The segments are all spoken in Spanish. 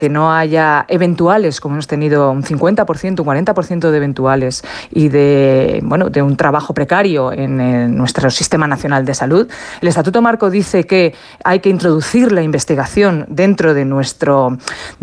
que no haya eventuales, como hemos tenido un 50%, un 40% de eventuales y de un trabajo precario en nuestro Sistema Nacional de Salud. El Estatuto Marco dice que hay que introducir la investigación dentro de nuestra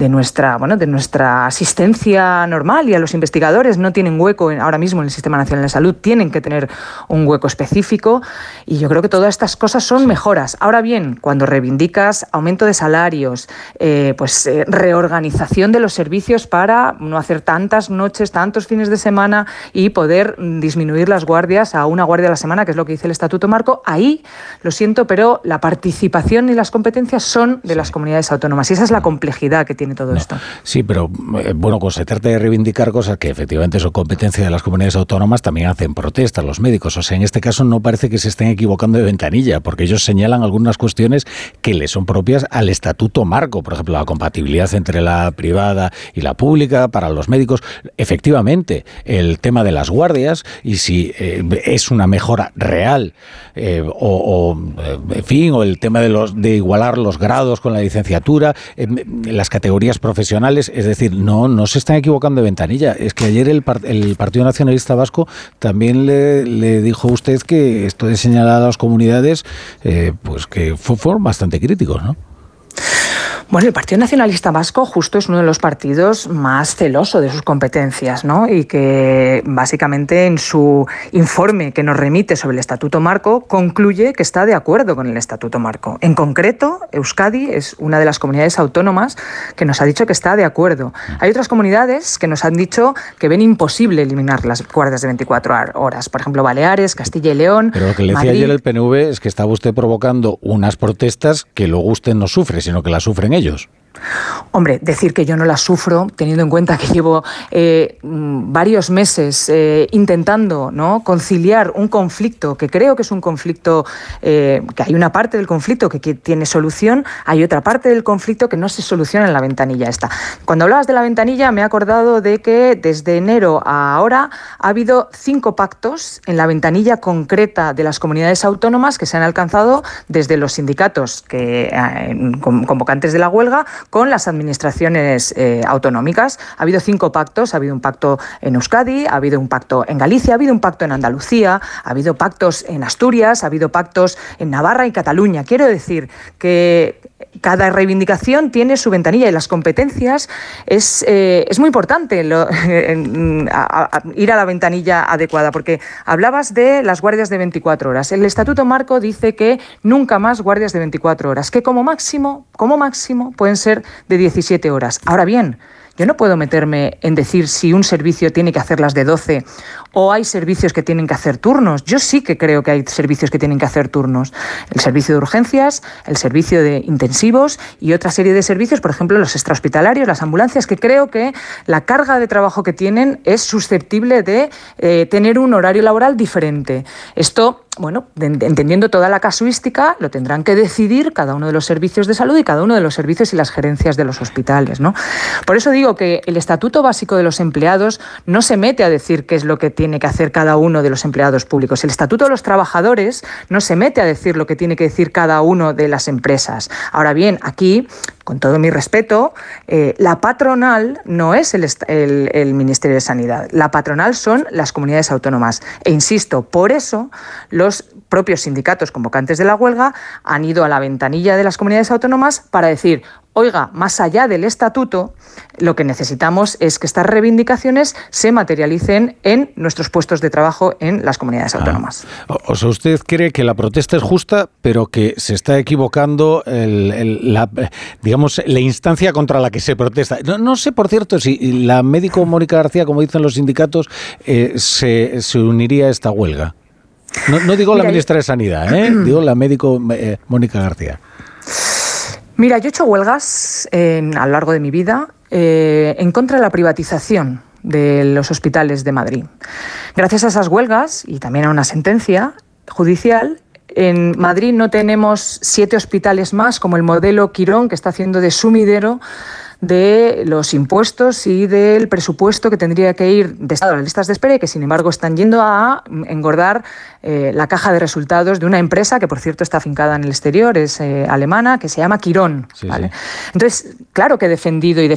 asistencia normal, y a los investigadores no tienen hueco ahora mismo en el Sistema Nacional de Salud, tienen que tener un hueco específico, y yo creo que todas estas cosas son mejoras. Ahora bien, cuando reivindicas aumento de salarios, reorganización de los servicios para no hacer tantas noches, tantos fines de semana y poder disminuir las guardias a una guardia a la semana, que es lo que dice el Estatuto Marco, ahí, lo siento, pero la participación y las competencias son de las comunidades autónomas, y esa es la complejidad que tiene todo esto. Sí, pero cuando se trata de reivindicar cosas que efectivamente son competencia de las comunidades autónomas, también hacen protestas los médicos. O sea, en este caso no parece que se estén equivocando de ventanilla, porque ellos señalan algunas cuestiones que le son propias al Estatuto Marco, por ejemplo, la compatibilidad entre la privada y la pública para los médicos. Efectivamente, el tema de las guardias, y si es una mejora real, o el tema de igualar los grados con la licenciatura, las categorías profesionales, es decir, no se están equivocando de ventanilla. Es que ayer el Partido Nacionalista Vasco también le dijo a usted que esto de señalar a las comunidades, pues que fueron bastante críticos, ¿no? Bueno, el Partido Nacionalista Vasco justo es uno de los partidos más celoso de sus competencias, ¿no? Y que básicamente en su informe que nos remite sobre el Estatuto Marco concluye que está de acuerdo con el Estatuto Marco. En concreto, Euskadi es una de las comunidades autónomas que nos ha dicho que está de acuerdo. Hay otras comunidades que nos han dicho que ven imposible eliminar las guardias de 24 horas. Por ejemplo, Baleares, Castilla y León, Pero lo que le decía ayer el PNV es que estaba usted provocando unas protestas que luego usted no sufre, sino que las sufren ellos. Hombre, decir que yo no la sufro, teniendo en cuenta que llevo varios meses intentando, ¿no?, conciliar un conflicto que creo que es un conflicto, que hay una parte del conflicto que tiene solución, hay otra parte del conflicto que no se soluciona en la ventanilla esta. Cuando hablabas de la ventanilla me he acordado de que desde enero a ahora ha habido 5 pactos en la ventanilla concreta de las comunidades autónomas que se han alcanzado desde los sindicatos convocantes de la huelga con las administraciones autonómicas. Ha habido 5 pactos, ha habido un pacto en Euskadi, ha habido un pacto en Galicia, ha habido un pacto en Andalucía, ha habido pactos en Asturias, ha habido pactos en Navarra y Cataluña. Quiero decir que cada reivindicación tiene su ventanilla, y las competencias es muy importante ir a la ventanilla adecuada, porque hablabas de las guardias de 24 horas. El Estatuto Marco dice que nunca más guardias de 24 horas, que como máximo pueden ser de 17 horas. Ahora bien, yo no puedo meterme en decir si un servicio tiene que hacer las de 12 o hay servicios que tienen que hacer turnos. Yo sí que creo que hay servicios que tienen que hacer turnos. El servicio de urgencias, el servicio de intensivos y otra serie de servicios, por ejemplo, los extrahospitalarios, las ambulancias, que creo que la carga de trabajo que tienen es susceptible de tener un horario laboral diferente. Esto, entendiendo toda la casuística, lo tendrán que decidir cada uno de los servicios de salud y cada uno de los servicios y las gerencias de los hospitales, ¿no? Por eso digo que el Estatuto Básico de los Empleados no se mete a decir qué es lo que tiene que hacer cada uno de los empleados públicos. El Estatuto de los Trabajadores no se mete a decir lo que tiene que decir cada uno de las empresas. Ahora bien, aquí, con todo mi respeto, la patronal no es el Ministerio de Sanidad. La patronal son las comunidades autónomas. E insisto, por eso los propios sindicatos convocantes de la huelga han ido a la ventanilla de las comunidades autónomas para decir: oiga, más allá del estatuto, lo que necesitamos es que estas reivindicaciones se materialicen en nuestros puestos de trabajo en las comunidades autónomas. O sea, usted cree que la protesta es justa, pero que se está equivocando la instancia contra la que se protesta. No sé, por cierto, si la médico Mónica García, como dicen los sindicatos, se uniría a esta huelga. No digo la ministra de Sanidad, digo la médico Mónica García. Mira, yo he hecho huelgas a lo largo de mi vida en contra de la privatización de los hospitales de Madrid. Gracias a esas huelgas y también a una sentencia judicial, en Madrid no tenemos 7 hospitales más como el modelo Quirón, que está haciendo de sumidero de los impuestos y del presupuesto que tendría que ir destinado a las listas de espera y que, sin embargo, están yendo a engordar la caja de resultados de una empresa que, por cierto, está afincada en el exterior, es alemana, que se llama Quirón. Sí, ¿vale? sí. Entonces, claro que he defendido y